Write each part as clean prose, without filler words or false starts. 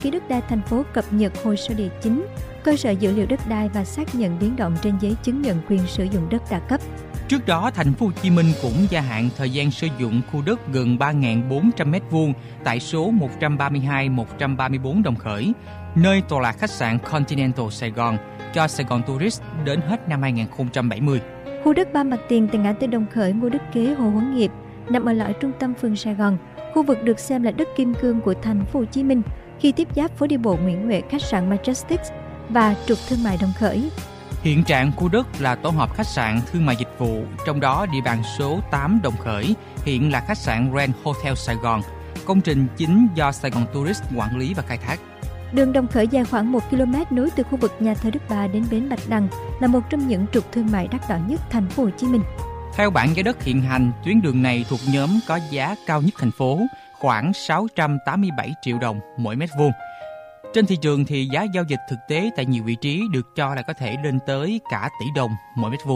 ký đất đai thành phố cập nhật hồ sơ địa chính, cơ sở dữ liệu đất đai và xác nhận biến động trên giấy chứng nhận quyền sử dụng đất đa cấp. Trước đó, thành phố Hồ Chí Minh cũng gia hạn thời gian sử dụng khu đất gần 3.400 m2 tại số 132-134 Đồng Khởi, nơi tọa lạc khách sạn Continental Sài Gòn cho Sài Gòn Tourist đến hết năm 2070. Khu đất Ba Mặt Tiền tại ngã tư Đồng Khởi, Ngô Đức Kế, Hồ Huấn Nghiệp nằm ở lõi trung tâm phường Sài Gòn. Khu vực được xem là đất kim cương của thành phố Hồ Chí Minh khi tiếp giáp phố đi bộ Nguyễn Huệ, khách sạn Majestic và trục thương mại Đồng Khởi. Hiện trạng khu đất là tổ hợp khách sạn thương mại dịch vụ, trong đó địa bàn số 8 Đồng Khởi hiện là khách sạn Grand Hotel Sài Gòn, công trình chính do Sài Gòn Tourist quản lý và khai thác. Đường Đồng Khởi dài khoảng 1 km nối từ khu vực nhà thờ Đức Bà đến bến Bạch Đằng, là một trong những trục thương mại đắt đỏ nhất thành phố Hồ Chí Minh. Theo bảng giá đất hiện hành, tuyến đường này thuộc nhóm có giá cao nhất thành phố, khoảng 687 triệu đồng mỗi mét vuông. Trên thị trường thì giá giao dịch thực tế tại nhiều vị trí được cho là có thể lên tới cả tỷ đồng mỗi mét vuông.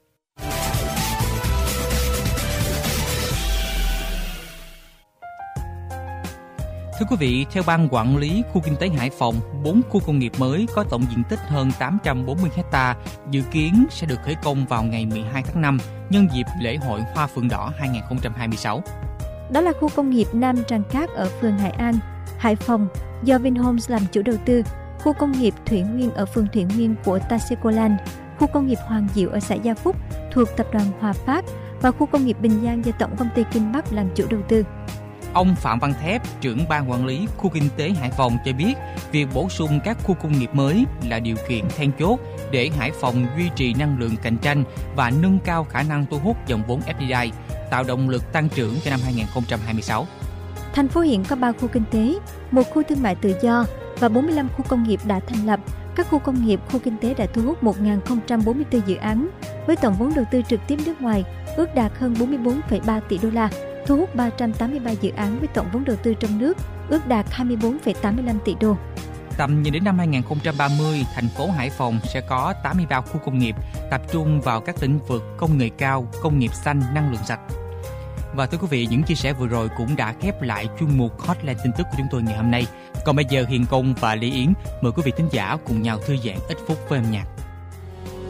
Thưa quý vị, theo Ban Quản lý Khu Kinh tế Hải Phòng, 4 khu công nghiệp mới có tổng diện tích hơn 840 ha dự kiến sẽ được khởi công vào ngày 12 tháng 5 nhân dịp lễ hội Hoa Phượng Đỏ 2026. Đó là khu công nghiệp Nam Tràng Cát ở phường Hải An, Hải Phòng do Vinhomes làm chủ đầu tư, khu công nghiệp Thủy Nguyên ở phường Thủy Nguyên của Tasecoland, khu công nghiệp Hoàng Diệu ở xã Gia Phúc thuộc tập đoàn Hòa Phát và khu công nghiệp Bình Giang do Tổng công ty Kinh Bắc làm chủ đầu tư. Ông Phạm Văn Thép, trưởng Ban Quản lý Khu Kinh tế Hải Phòng cho biết, việc bổ sung các khu công nghiệp mới là điều kiện then chốt để Hải Phòng duy trì năng lượng cạnh tranh và nâng cao khả năng thu hút dòng vốn FDI, tạo động lực tăng trưởng cho năm 2026. Thành phố hiện có 3 khu kinh tế, 1 khu thương mại tự do và 45 khu công nghiệp đã thành lập. Các khu công nghiệp, khu kinh tế đã thu hút 1.044 dự án với tổng vốn đầu tư trực tiếp nước ngoài ước đạt hơn 44,3 tỷ đô la, thu hút 383 dự án với tổng vốn đầu tư trong nước ước đạt 24,85 tỷ đô. Tầm nhìn đến năm 2030, thành phố Hải Phòng sẽ có 83 khu công nghiệp tập trung vào các lĩnh vực công nghệ cao, công nghiệp xanh, năng lượng sạch. Và thưa quý vị, những chia sẻ vừa rồi cũng đã khép lại chuyên mục Hotline tin tức của chúng tôi ngày hôm nay. Còn bây giờ, Hiền Công và Lý Yến mời quý vị thính giả cùng nhau thư giãn ít phút với âm nhạc.